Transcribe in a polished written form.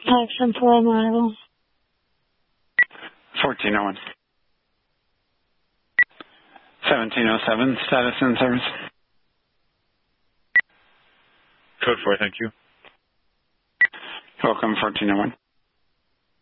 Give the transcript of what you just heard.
Action for arrival. 1401. 1707, status in service. Code 4, thank you. Welcome, 1401.